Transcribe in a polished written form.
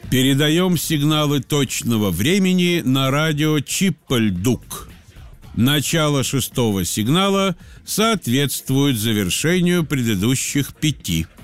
Передаем сигналы точного времени на радио Чиппельдук. Начало 6-го сигнала соответствует завершению предыдущих 5.